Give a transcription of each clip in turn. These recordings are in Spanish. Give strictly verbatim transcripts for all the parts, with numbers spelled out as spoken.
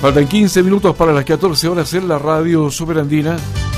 Faltan quince minutos para las catorce horas en la radio Superandina.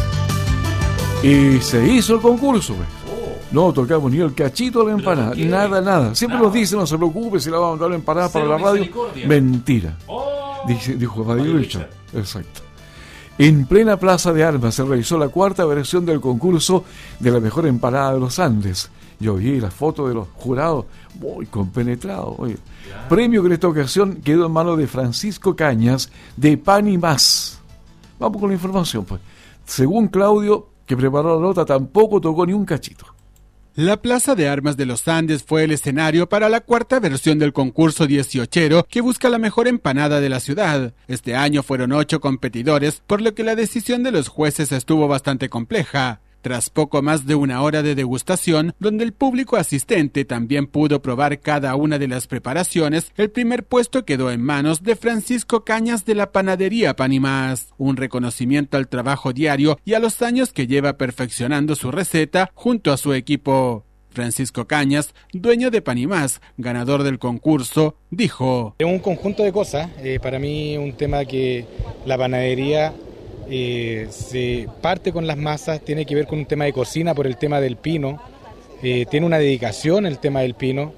Y se hizo el concurso, pues. No tocamos ni el cachito de la empanada, nada, nada. Siempre nos dicen, no se preocupe si la vamos a dar la empanada para la radio. Mentira. Dice, dijo Vadillo Richard. Exacto. En plena Plaza de Armas se realizó la cuarta versión del concurso de la mejor empanada de los Andes. Yo vi las fotos de los jurados muy compenetrados. Oye. Premio que en esta ocasión quedó en manos de Francisco Cañas de Pan y Más. Vamos con la información, pues. Según Claudio, que preparó la nota, tampoco tocó ni un cachito. La Plaza de Armas de los Andes fue el escenario para la cuarta versión del concurso dieciochero que busca la mejor empanada de la ciudad. Este año fueron ocho competidores, por lo que la decisión de los jueces estuvo bastante compleja. Tras poco más de una hora de degustación, donde el público asistente también pudo probar cada una de las preparaciones, el primer puesto quedó en manos de Francisco Cañas de la panadería Pan y Más, un reconocimiento al trabajo diario y a los años que lleva perfeccionando su receta junto a su equipo. Francisco Cañas, dueño de Pan y Más, ganador del concurso, dijo: Es un conjunto de cosas, eh, para mí un tema que la panadería Eh, se parte con las masas, tiene que ver con un tema de cocina por el tema del pino, eh, tiene una dedicación el tema del pino,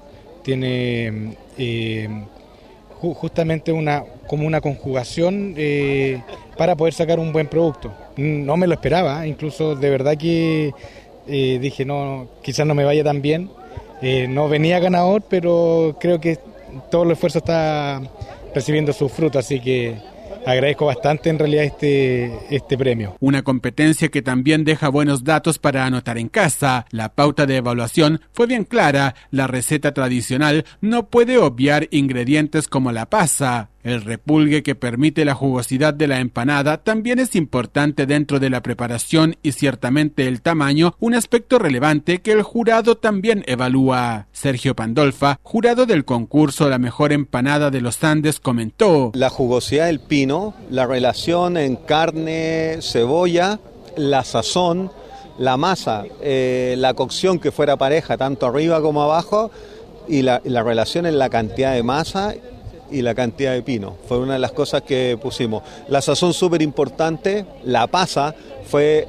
tiene eh, ju- justamente una como una conjugación eh, para poder sacar un buen producto. No me lo esperaba, incluso de verdad que eh, dije no, quizás no me vaya tan bien, eh, no venía ganador, pero creo que todo el esfuerzo está recibiendo sus frutos, así que agradezco bastante en realidad este, este premio. Una competencia que también deja buenos datos para anotar en casa. La pauta de evaluación fue bien clara. La receta tradicional no puede obviar ingredientes como la pasa. El repulgue que permite la jugosidad de la empanada también es importante dentro de la preparación y ciertamente el tamaño, un aspecto relevante que el jurado también evalúa. Sergio Pandolfa, jurado del concurso La Mejor Empanada de los Andes, comentó: la jugosidad del pino, la relación en carne, cebolla, la sazón, la masa, eh, la cocción que fuera pareja tanto arriba como abajo y la, la relación en la cantidad de masa y la cantidad de pino. Fue una de las cosas que pusimos. La sazón súper importante, la pasa fue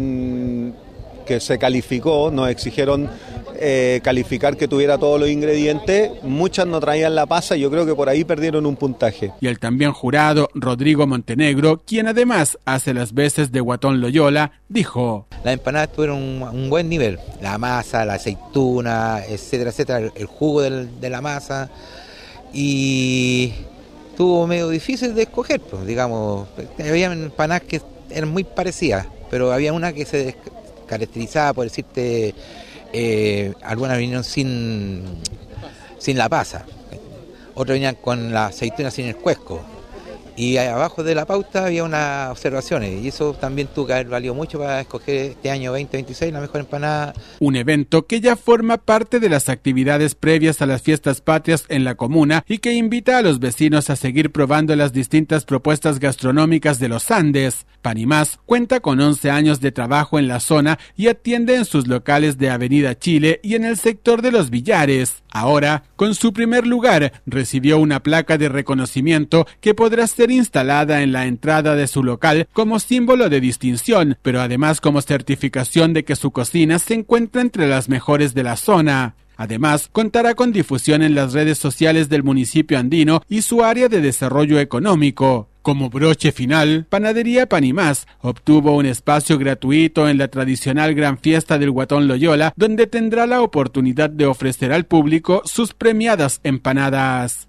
en que se calificó, nos exigieron eh, calificar que tuviera todos los ingredientes, muchas no traían la pasa y yo creo que por ahí perdieron un puntaje. Y el también jurado Rodrigo Montenegro, quien además hace las veces de Guatón Loyola, dijo: las empanadas tuvieron un, un buen nivel, la masa, la aceituna, etcétera, etcétera, el, el jugo del, de la masa, y estuvo medio difícil de escoger, pues, digamos, había empanadas que eran muy parecidas, pero había una que se caracterizaba por decirte, eh, algunas vinieron sin, sin la pasa, otras venían con la aceituna sin el cuesco, y abajo de la pauta había unas observaciones, y eso también tuvo que haber valido mucho para escoger este año veinte veintiséis la mejor empanada. Un evento que ya forma parte de las actividades previas a las fiestas patrias en la comuna y que invita a los vecinos a seguir probando las distintas propuestas gastronómicas de los Andes. Pan y Más cuenta con once años de trabajo en la zona y atiende en sus locales de Avenida Chile y en el sector de Los Villares. Ahora, con su primer lugar, recibió una placa de reconocimiento que podrá ser instalada en la entrada de su local como símbolo de distinción, pero además como certificación de que su cocina se encuentra entre las mejores de la zona. Además, contará con difusión en las redes sociales del municipio andino y su área de desarrollo económico. Como broche final, Panadería Pan y Más obtuvo un espacio gratuito en la tradicional gran fiesta del Guatón Loyola, donde tendrá la oportunidad de ofrecer al público sus premiadas empanadas.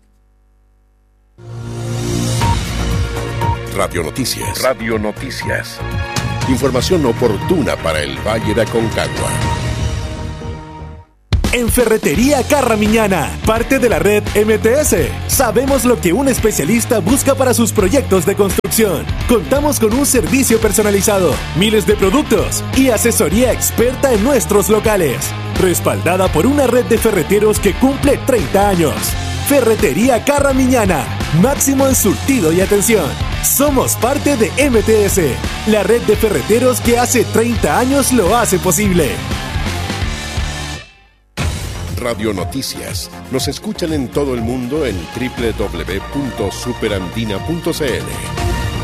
Radio Noticias. Radio Noticias. Información oportuna para el Valle de Aconcagua. En Ferretería Carramiñana, parte de la red M T S. Sabemos lo que un especialista busca para sus proyectos de construcción. Contamos con un servicio personalizado, miles de productos y asesoría experta en nuestros locales. Respaldada por una red de ferreteros que cumple treinta años. Ferretería Carramiñana, máximo en surtido y atención. Somos parte de M T S, la red de ferreteros que hace treinta años lo hace posible. Radio Noticias. Nos escuchan en todo el mundo en doble u doble u doble u punto superandina punto c l.